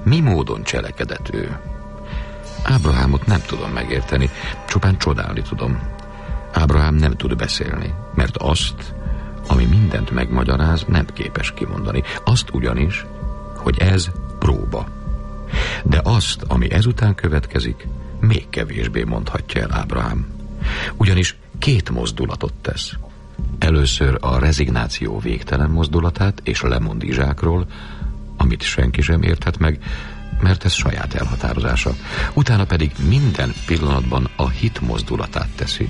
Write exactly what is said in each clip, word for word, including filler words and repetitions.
Mi módon cselekedett ő? Ábrahámot nem tudom megérteni, csupán csodálni tudom. Ábrahám nem tud beszélni, mert azt, ami mindent megmagyaráz, nem képes kimondani. Azt ugyanis, hogy ez próba. De azt, ami ezután következik, még kevésbé mondhatja el Ábrahám. Ugyanis két mozdulatot tesz. Először a rezignáció végtelen mozdulatát, és lemond Izsákról, amit senki sem érthet meg, mert ez saját elhatározása. Utána pedig minden pillanatban a hit mozdulatát teszi.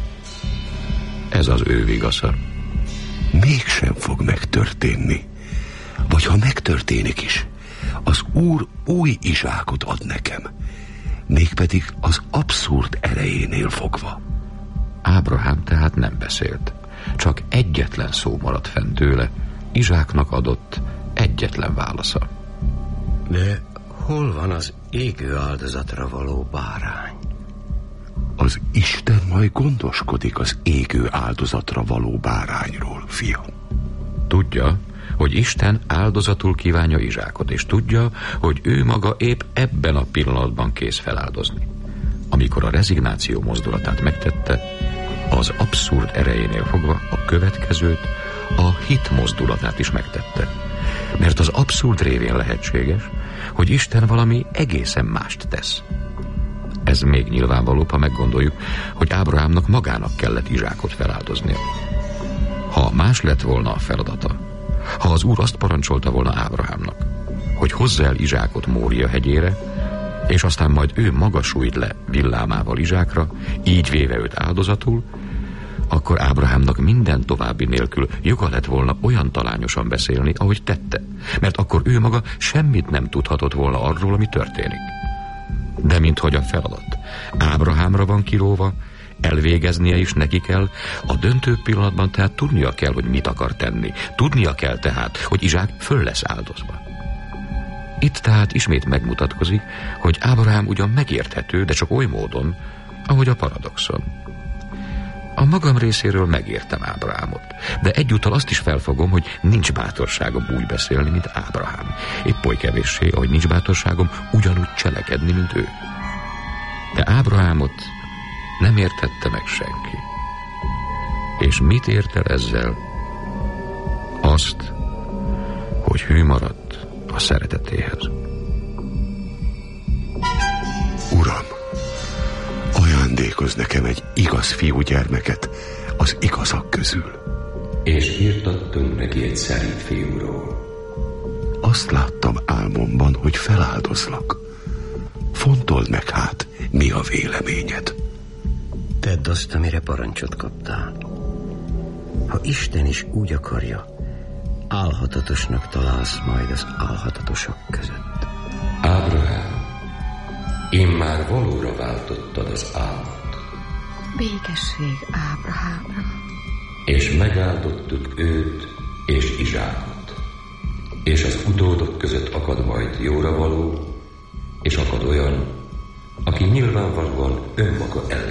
Ez az ő vigasza. Mégsem fog megtörténni. Vagy ha megtörténik is, az Úr új Izsákot ad nekem, mégpedig az abszurd erejénél fogva. Ábrahám tehát nem beszélt. Csak egyetlen szó maradt fenn tőle, Izsáknak adott egyetlen válasza. De hol van az égő áldozatra való bárány? Az Isten majd gondoskodik az égő áldozatra való bárányról, fiam. Tudja, hogy Isten áldozatul kívánja Izsákot, és tudja, hogy ő maga épp ebben a pillanatban kész feláldozni. Amikor a rezignáció mozdulatát megtette, az abszurd erejénél fogva a következőt, a hit mozdulatát is megtette. Mert az abszurd révén lehetséges, hogy Isten valami egészen mást tesz. Ez még nyilvánvalóbb, ha meggondoljuk, hogy Ábrahámnak magának kellett Izsákot feláldoznia. Ha más lett volna a feladata, ha az Úr azt parancsolta volna Ábrahámnak, hogy hozza el Izsákot Mória hegyére, és aztán majd ő maga sújt le villámával Izsákra, így véve őt áldozatul, akkor Ábrahámnak minden további nélkül joga lett volna olyan talányosan beszélni, ahogy tette, mert akkor ő maga semmit nem tudhatott volna arról, ami történik. De minthogy a feladat Ábrahámra van kiróva, elvégeznie is neki kell, a döntő pillanatban tehát tudnia kell, hogy mit akar tenni. Tudnia kell tehát, hogy Izsák föl lesz áldozva. Itt tehát ismét megmutatkozik, hogy Ábrahám ugyan megérthető, de csak oly módon, ahogy a paradoxon. A magam részéről megértem Ábrahámot, de egyúttal azt is felfogom, hogy nincs bátorságom úgy beszélni, mint Ábrahám. Épp oly kevéssé, ahogy nincs bátorságom ugyanúgy cselekedni, mint ő. De Ábrahámot nem értette meg senki. És mit ért el ezzel? Azt, hogy hű maradt a szeretetéhez. Uram, ajándékozz nekem egy igaz fiúgyermeket az igazak közül. És írtattunk neki egy szerint fiúról. Azt láttam álmomban, hogy feláldozlak. Fontold meg hát, mi a véleményed. Tedd azt, amire parancsot kaptál. Ha Isten is úgy akarja, álhatatosnak találsz majd az álhatatosok között. Ábrahám, immár valóra váltottad az álmot. Békesség Ábrahámra. És megáldottuk őt és Izsákot. És az utódok között akad majd jóra való, és akad olyan, aki nyilvánvalóan önmaga ellen